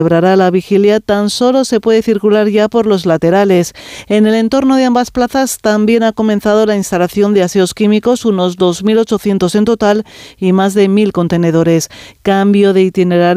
celebrará la vigilia, tan solo se puede circular ya por los laterales. En el entorno de ambas plazas también ha comenzado la instalación de aseos químicos, unos 2.800 en total y más de 1.000 contenedores. Cambio de itinerario